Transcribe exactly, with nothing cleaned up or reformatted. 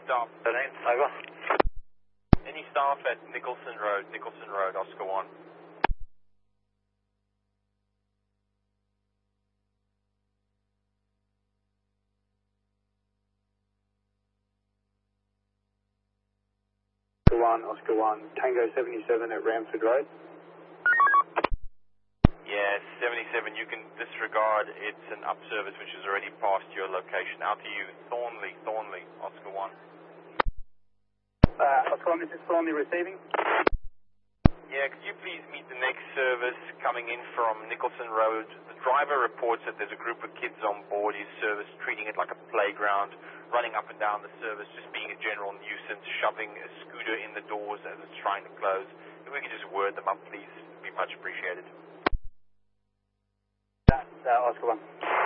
staff? thirteen, over. Any staff at Nicholson Road, Nicholson Road, Oscar one? Oscar one, Oscar one, Tango seventy-seven at Ramsford Road. Yeah, seventy-seven, you can disregard, it's an up service which is already past your location. Out to you, Thornley, Thornley, Oscar one. Uh, Oscar one, this is Thornley receiving. Yeah, could you please meet the next service coming in from Nicholson Road? The driver reports that there's a group of kids on board his service, treating it like a playground, running up and down the service, just being a general nuisance, shoving a scooter in the doors as it's trying to close. If we could just word them up, please, it'd be much appreciated. That's uh, Oscar one.